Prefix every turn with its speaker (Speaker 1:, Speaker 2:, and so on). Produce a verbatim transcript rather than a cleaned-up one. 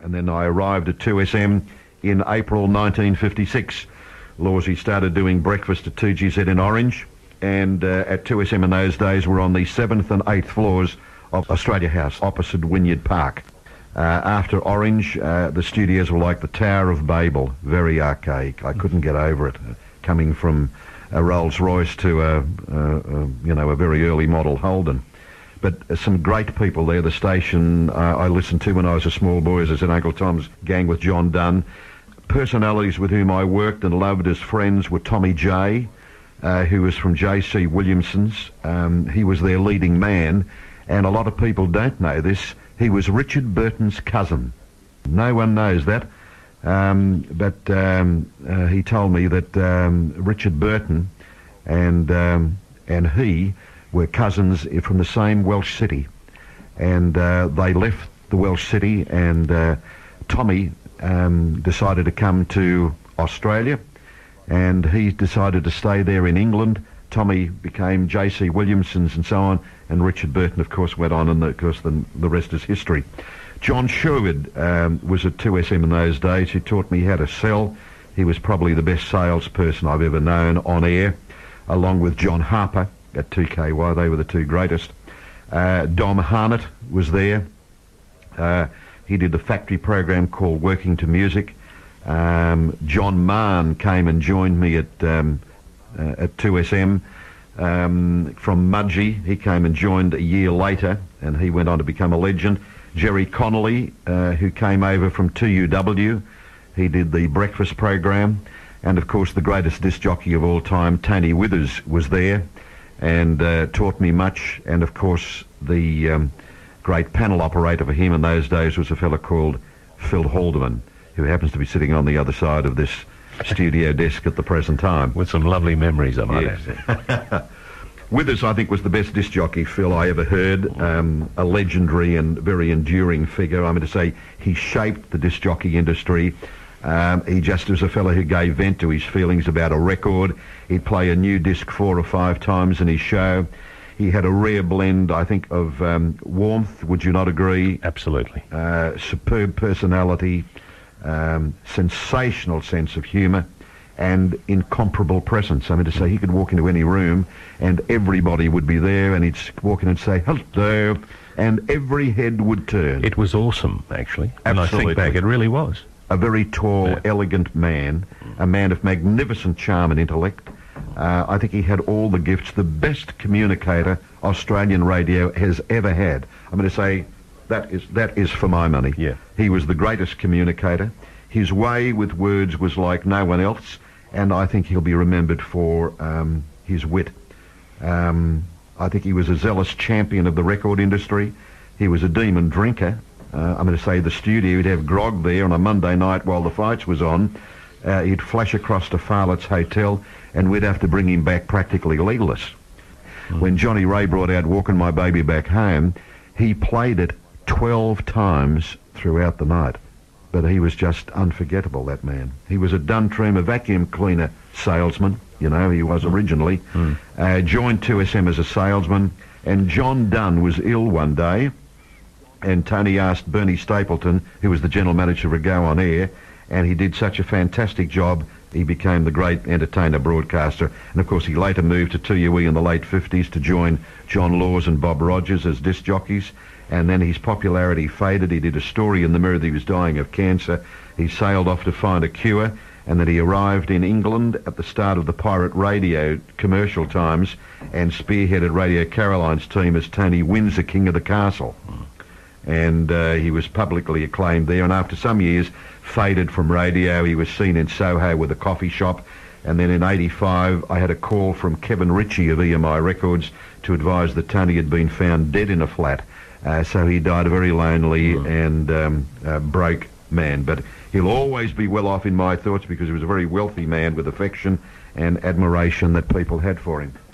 Speaker 1: and then I arrived at two S M in April nineteen fifty-six. Lawsy started doing breakfast at two G Z in Orange, and uh, at two S M in those days we're on the seventh and eighth floors of Australia House, opposite Wynyard Park. Uh, after Orange, uh, the studios were like the Tower of Babel, very archaic. I couldn't get over it, uh, coming from a Rolls-Royce to a, a, a, you know, a very early model Holden. But uh, some great people there. The station uh, I listened to when I was a small boy, as I said, Uncle Tom's Gang with John Dunn. Personalities with whom I worked and loved as friends were Tommy J, uh, who was from J C Williamson's. Um, he was their leading man, and a lot of people don't know this. He was Richard Burton's cousin. No one knows that. Um, but um, uh, he told me that um, Richard Burton and um, and he were cousins from the same Welsh city, and uh, they left the Welsh city, and uh, Tommy um, decided to come to Australia, and he decided to stay there in England. Tommy became J C Williamson's and so on, and Richard Burton, of course, went on, and the, of course the, the rest is history. John Sherwood um, was at two S M in those days. He taught me how to sell. He was probably the best salesperson I've ever known on air, along with John Harper at two K Y. They were the two greatest. Uh, Dom Harnett was there. Uh, he did the factory program called Working to Music. Um, John Mahon came and joined me at um, uh, at two S M um, from Mudgee. He came and joined a year later, and he went on to become a legend. Jerry Connolly, uh, who came over from two U W, he did the breakfast program, and of course the greatest disc jockey of all time, Tony Withers, was there and uh, taught me much. And of course the um, great panel operator for him in those days was a fellow called Phil Haldeman, who happens to be sitting on the other side of this studio desk at the present time.
Speaker 2: With some lovely memories, I might
Speaker 1: Yes.
Speaker 2: add.
Speaker 1: Withers, I think, was the best disc jockey, Phil, I ever heard. Um, a legendary and very enduring figure. I mean to say, he shaped the disc jockey industry. Um, he just was a fellow who gave vent to his feelings about a record. He'd play a new disc four or five times in his show. He had a rare blend, I think, of um, warmth, would you not agree?
Speaker 2: Absolutely.
Speaker 1: Uh, superb personality, um, sensational sense of humour, and incomparable presence. I mean to say, he could walk into any room and everybody would be there, and he'd walk in and say, hello, and every head would turn.
Speaker 2: It was awesome, actually. And I
Speaker 1: Absolutely.
Speaker 2: think back, it really was.
Speaker 1: A very tall,
Speaker 2: Yeah.
Speaker 1: elegant man, a man of magnificent charm and intellect. Uh, I think he had all the gifts, the best communicator Australian radio has ever had. I'm going to say that is that is for my money.
Speaker 2: Yeah.
Speaker 1: He was the greatest communicator. His way with words was like no one else, and I think he'll be remembered for um, his wit. Um, I think he was a zealous champion of the record industry. He was a demon drinker. Uh, I'm going to say the studio, he'd have grog there on a Monday night while the fights was on. Uh, he'd flash across to Farlett's Hotel, and we'd have to bring him back practically legless. Mm. When Johnny Ray brought out Walking My Baby Back Home, he played it twelve times throughout the night. But he was just unforgettable, that man. He was a Duntrim, a vacuum cleaner salesman, you know, he was originally. Mm. Uh, joined two S M as a salesman, and John Dunn was ill one day, and Tony asked Bernie Stapleton, who was the general manager, to go on air, and he did such a fantastic job, he became the great entertainer broadcaster. And of course he later moved to two U E in the late fifties to join John Laws and Bob Rogers as disc jockeys, and then his popularity faded. He did a story in the Mirror that he was dying of cancer. He sailed off to find a cure, and then he arrived in England at the start of the pirate radio commercial times and spearheaded Radio Caroline's team as Tony Windsor, King of the Castle. And uh, he was publicly acclaimed there, and after some years faded from radio. He was seen in Soho with a coffee shop, and then in eighty-five I had a call from Kevin Ritchie of E M I Records to advise that Tony had been found dead in a flat. Uh, so he died a very lonely mm. and um, uh, broke man, but he'll always be well off in my thoughts because he was a very wealthy man with affection and admiration that people had for him.